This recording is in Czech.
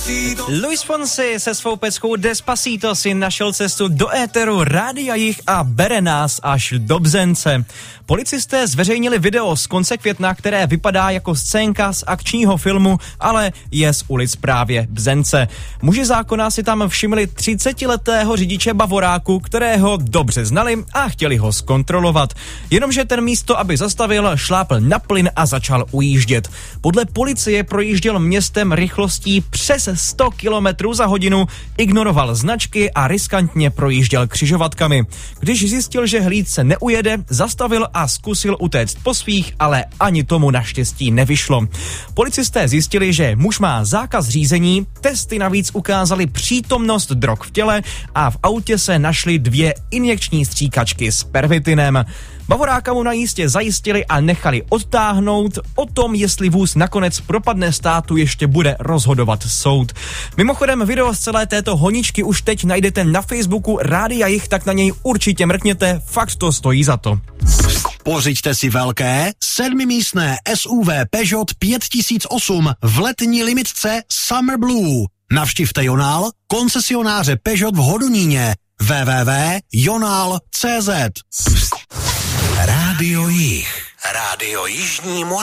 Luis Fonsi se svou peckou Despacito si našel cestu do éteru Rádia Jich a bere nás až do Bzence. Policisté zveřejnili video z konce května, které vypadá jako scénka z akčního filmu, ale je z ulic právě Bzence. Muži zákona si tam všimli 30letého řidiče bavoráku, kterého dobře znali a chtěli ho zkontrolovat. Jenomže ten místo, aby zastavil, šlápl na plyn a začal ujíždět. Podle policie projížděl městem rychlostí přes 100 km za hodinu, ignoroval značky a riskantně projížděl křižovatkami. Když zjistil, že hlídce neujede, zastavil a zkusil utéct po svých, ale ani tomu naštěstí nevyšlo. Policisté zjistili, že muž má zákaz řízení, testy navíc ukázaly přítomnost drog v těle a v autě se našly 2 injekční stříkačky s pervitinem. Bavoráka mu na jízdě zajistili a nechali odtáhnout. O tom, jestli vůz nakonec propadne státu, ještě bude rozhodovat soud. Mimochodem, video z celé této honičky už teď najdete na Facebooku Rádia Jich, tak na něj určitě mrkněte, fakt to stojí za to. Pořiďte si velké 7místné SUV Peugeot 5008 v letní limitce Summer Blue. Navštivte Jonál, koncesionáře Peugeot v Hodoníně. www.jonal.cz. Rádio Jich. Rádio Jižní Moravy.